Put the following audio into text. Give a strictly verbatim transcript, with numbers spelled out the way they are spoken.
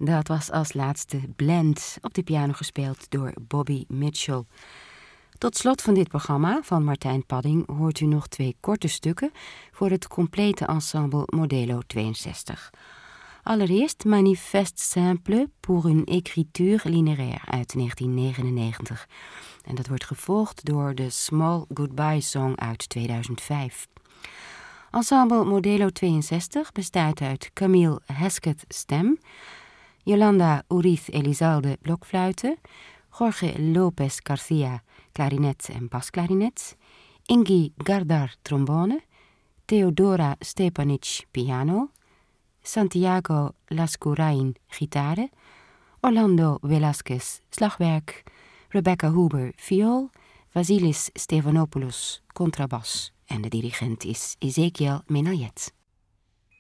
Dat was als laatste Blend, op de piano gespeeld door Bobby Mitchell. Tot slot van dit programma van Martijn Padding hoort u nog twee korte stukken voor het complete ensemble Modelo tweeënzestig. Allereerst Manifeste Simple pour une écriture linéaire uit negentien negenennegentig. En dat wordt gevolgd door de Small Goodbye Song uit tweeduizend vijf. Ensemble Modelo tweeënzestig bestaat uit Camille Hesketh stem, Yolanda Uriz Elizalde blokfluiten, Jorge Lopez Garcia klarinet en basklarinet, Ingi Gardar trombone, Theodora Stepanic piano, Santiago Lascurain gitaren, Orlando Velasquez slagwerk, Rebecca Huber viool, Vasilis Stefanopoulos contrabas en de dirigent is Ezekiel Menayet.